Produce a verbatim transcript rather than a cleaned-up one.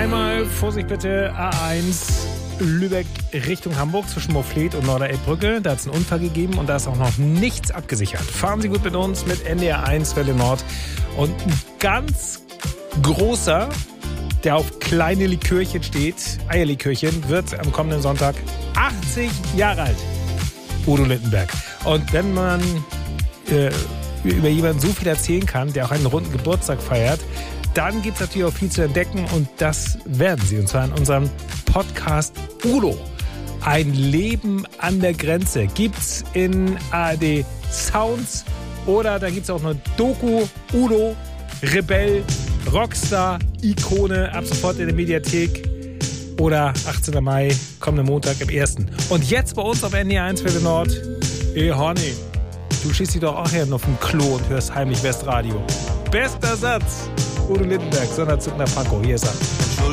Einmal Vorsicht bitte, A eins Lübeck Richtung Hamburg zwischen Moorfleet und Norderelbbrücke. Da hat es einen Unfall gegeben und da ist auch noch nichts abgesichert. Fahren Sie gut mit uns mit N D R eins Welle Nord. Und ein ganz großer, der auf kleine Likörchen steht, Eierlikörchen, wird am kommenden Sonntag achtzig Jahre alt. Udo Lindenberg. Und wenn man äh, über jemanden so viel erzählen kann, der auch einen runden Geburtstag feiert, dann gibt es natürlich auch viel zu entdecken und das werden Sie. Und zwar in unserem Podcast Udo. Ein Leben an der Grenze gibt's in A R D Sounds oder da gibt's auch eine Doku Udo, Rebell, Rockstar, Ikone, ab sofort in der Mediathek oder achtzehnten Mai, kommenden Montag im ersten Und jetzt bei uns auf N D R eins Welle Nord. Ey, Horny, du schießt dich doch auch hier auf dem Klo und hörst heimlich Westradio. Bester Satz. Udo Lindenberg, Sonderzug nach Pankow. Hier ist er.